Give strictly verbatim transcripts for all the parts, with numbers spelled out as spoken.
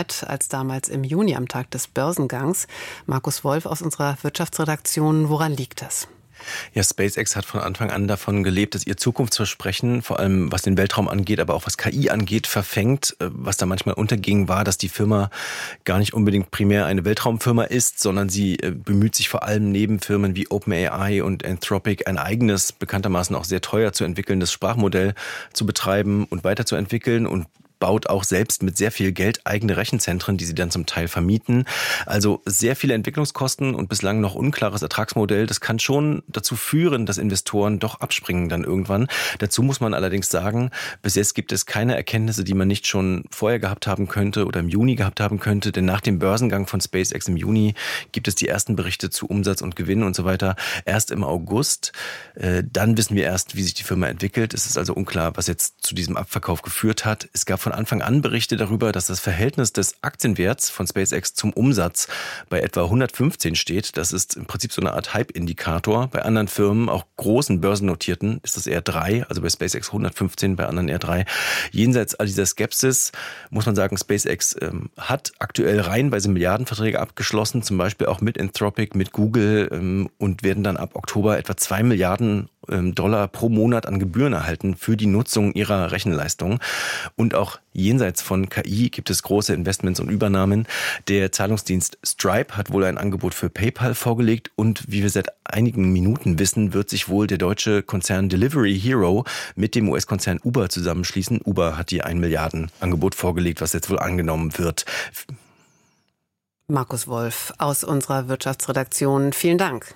Wert als damals im Juni am Tag des Börsengangs. Markus Wolf aus unserer Wirtschaftsredaktion, woran liegt das? Ja, SpaceX hat von Anfang an davon gelebt, dass ihr Zukunftsversprechen, vor allem was den Weltraum angeht, aber auch was K I angeht, verfängt. Was da manchmal unterging, war, dass die Firma gar nicht unbedingt primär eine Weltraumfirma ist, sondern sie bemüht sich vor allem neben Firmen wie OpenAI und Anthropic ein eigenes, bekanntermaßen auch sehr teuer zu entwickelndes Sprachmodell zu betreiben und weiterzuentwickeln und baut auch selbst mit sehr viel Geld eigene Rechenzentren, die sie dann zum Teil vermieten. Also sehr viele Entwicklungskosten und bislang noch unklares Ertragsmodell. Das kann schon dazu führen, dass Investoren doch abspringen dann irgendwann. Dazu muss man allerdings sagen, bis jetzt gibt es keine Erkenntnisse, die man nicht schon vorher gehabt haben könnte oder im Juni gehabt haben könnte. Denn nach dem Börsengang von SpaceX im Juni gibt es die ersten Berichte zu Umsatz und Gewinn und so weiter erst im August. Dann wissen wir erst, wie sich die Firma entwickelt. Es ist also unklar, was jetzt zu diesem Abverkauf geführt hat. Es gab von Anfang an Berichte darüber, dass das Verhältnis des Aktienwerts von SpaceX zum Umsatz bei etwa hundertfünfzehn steht. Das ist im Prinzip so eine Art Hype-Indikator. Bei anderen Firmen, auch großen börsennotierten, ist das eher drei, also bei SpaceX hundertfünfzehn, bei anderen eher drei. Jenseits all dieser Skepsis muss man sagen, SpaceX ähm, hat aktuell reihenweise Milliardenverträge abgeschlossen, zum Beispiel auch mit Anthropic, mit Google ähm, und werden dann ab Oktober etwa zwei Milliarden Dollar pro Monat an Gebühren erhalten für die Nutzung ihrer Rechenleistung. Und auch jenseits von K I gibt es große Investments und Übernahmen. Der Zahlungsdienst Stripe hat wohl ein Angebot für PayPal vorgelegt und wie wir seit einigen Minuten wissen, wird sich wohl der deutsche Konzern Delivery Hero mit dem U S-Konzern Uber zusammenschließen. Uber hat hier ein Milliardenangebot vorgelegt, was jetzt wohl angenommen wird. Markus Wolf aus unserer Wirtschaftsredaktion, vielen Dank.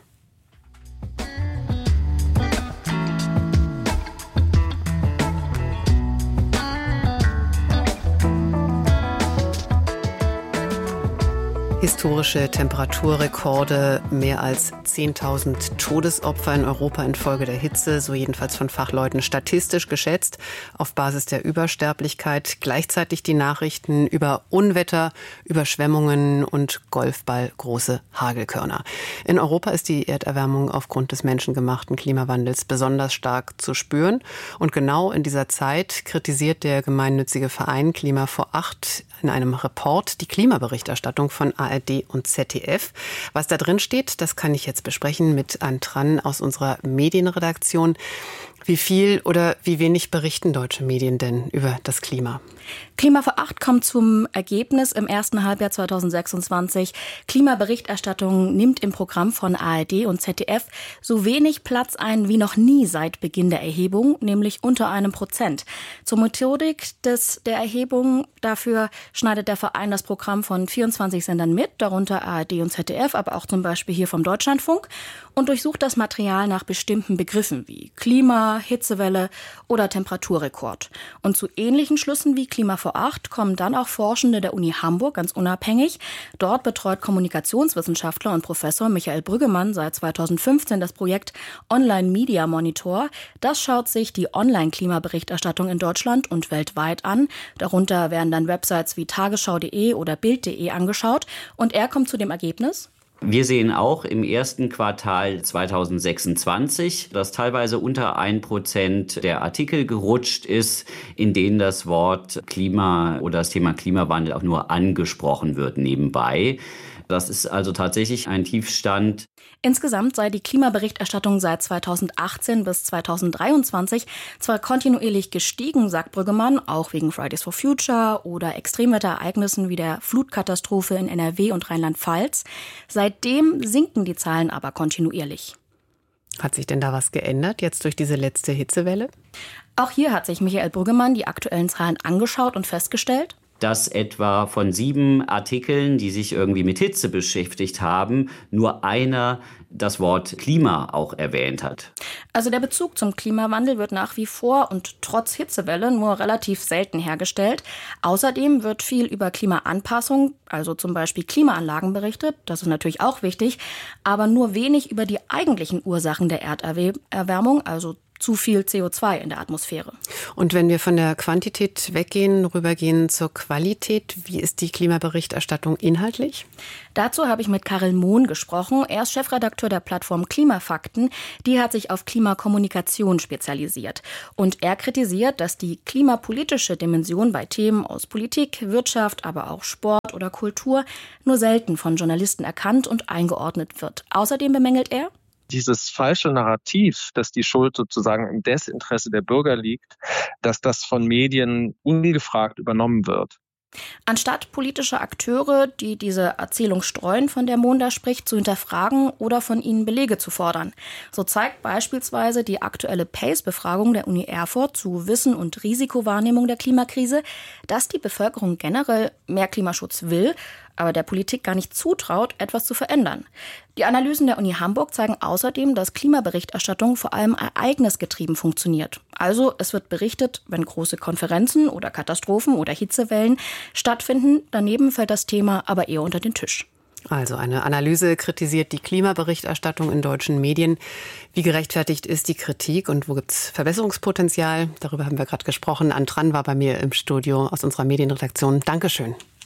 Historische Temperaturrekorde, mehr als zehntausend Todesopfer in Europa infolge der Hitze, so jedenfalls von Fachleuten statistisch geschätzt, auf Basis der Übersterblichkeit. Gleichzeitig die Nachrichten über Unwetter, Überschwemmungen und golfballgroße Hagelkörner. In Europa ist die Erderwärmung aufgrund des menschengemachten Klimawandels besonders stark zu spüren. Und genau in dieser Zeit kritisiert der gemeinnützige Verein Klima vor acht in einem Report die Klimaberichterstattung von A R D und Z D F. Was da drin steht, das kann ich jetzt besprechen mit Ann Tran aus unserer Medienredaktion. Wie viel oder wie wenig berichten deutsche Medien denn über das Klima? Klima vor acht kommt zum Ergebnis im ersten Halbjahr zweitausendsechsundzwanzig. Klimaberichterstattung nimmt im Programm von A R D und Z D F so wenig Platz ein wie noch nie seit Beginn der Erhebung, nämlich unter einem Prozent. Zur Methodik des, der Erhebung, dafür schneidet der Verein das Programm von vierundzwanzig Sendern mit, darunter A R D und Z D F, aber auch zum Beispiel hier vom Deutschlandfunk, und durchsucht das Material nach bestimmten Begriffen wie Klima, Hitzewelle oder Temperaturrekord. Und zu ähnlichen Schlüssen wie Klima vor acht kommen dann auch Forschende der Uni Hamburg, ganz unabhängig. Dort betreut Kommunikationswissenschaftler und Professor Michael Brüggemann seit zweitausendfünfzehn das Projekt Online Media Monitor. Das schaut sich die Online-Klimaberichterstattung in Deutschland und weltweit an. Darunter werden dann Websites wie tagesschau punkt de oder bild punkt de angeschaut. Und er kommt zu dem Ergebnis: Wir sehen auch im ersten Quartal zweitausendsechsundzwanzig, dass teilweise unter ein Prozent der Artikel gerutscht ist, in denen das Wort Klima oder das Thema Klimawandel auch nur angesprochen wird nebenbei. Das ist also tatsächlich ein Tiefstand. Insgesamt sei die Klimaberichterstattung seit zweitausendachtzehn bis zweitausenddreiundzwanzig zwar kontinuierlich gestiegen, sagt Brüggemann, auch wegen Fridays for Future oder Extremwetterereignissen wie der Flutkatastrophe in N R W und Rheinland-Pfalz. Seitdem sinken die Zahlen aber kontinuierlich. Hat sich denn da was geändert jetzt durch diese letzte Hitzewelle? Auch hier hat sich Michael Brüggemann die aktuellen Zahlen angeschaut und festgestellt, dass etwa von sieben Artikeln, die sich irgendwie mit Hitze beschäftigt haben, nur einer das Wort Klima auch erwähnt hat. Also der Bezug zum Klimawandel wird nach wie vor und trotz Hitzewelle nur relativ selten hergestellt. Außerdem wird viel über Klimaanpassung, also zum Beispiel Klimaanlagen berichtet. Das ist natürlich auch wichtig, aber nur wenig über die eigentlichen Ursachen der Erderwärmung, also zu viel C O zwei in der Atmosphäre. Und wenn wir von der Quantität weggehen, rübergehen zur Qualität, wie ist die Klimaberichterstattung inhaltlich? Dazu habe ich mit Karel Mohn gesprochen. Er ist Chefredakteur der Plattform Klimafakten. Die hat sich auf Klimakommunikation spezialisiert. Und er kritisiert, dass die klimapolitische Dimension bei Themen aus Politik, Wirtschaft, aber auch Sport oder Kultur nur selten von Journalisten erkannt und eingeordnet wird. Außerdem bemängelt er: Dieses falsche Narrativ, dass die Schuld sozusagen im Desinteresse der Bürger liegt, dass das von Medien ungefragt übernommen wird. Anstatt politische Akteure, die diese Erzählung streuen, von der Monda spricht, zu hinterfragen oder von ihnen Belege zu fordern. So zeigt beispielsweise die aktuelle PACE-Befragung der Uni Erfurt zu Wissen und Risikowahrnehmung der Klimakrise, dass die Bevölkerung generell mehr Klimaschutz will, aber der Politik gar nicht zutraut, etwas zu verändern. Die Analysen der Uni Hamburg zeigen außerdem, dass Klimaberichterstattung vor allem ereignisgetrieben funktioniert. Also es wird berichtet, wenn große Konferenzen oder Katastrophen oder Hitzewellen stattfinden. Daneben fällt das Thema aber eher unter den Tisch. Also eine Analyse kritisiert die Klimaberichterstattung in deutschen Medien. Wie gerechtfertigt ist die Kritik und wo gibt es Verbesserungspotenzial? Darüber haben wir gerade gesprochen. Anne Tran war bei mir im Studio aus unserer Medienredaktion. Dankeschön.